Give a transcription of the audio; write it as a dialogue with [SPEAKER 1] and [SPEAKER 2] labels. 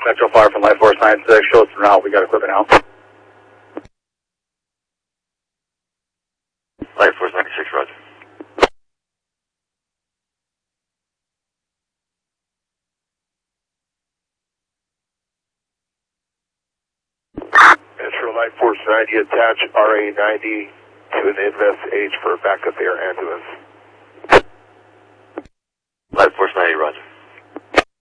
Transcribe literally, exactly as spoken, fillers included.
[SPEAKER 1] Metro Fire from Light Force ninety-six, show us the route, we got equipment out.
[SPEAKER 2] Light Force ninety-six, roger.
[SPEAKER 3] Metro Light Force ninety, attach R A ninety to an Invest H for backup air ambulance.
[SPEAKER 2] Light Force ninety, roger.